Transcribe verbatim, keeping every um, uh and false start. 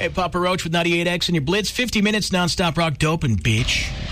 Hey, Papa Roach with ninety-eight X and your Blitz. fifty minutes nonstop rock doping, bitch.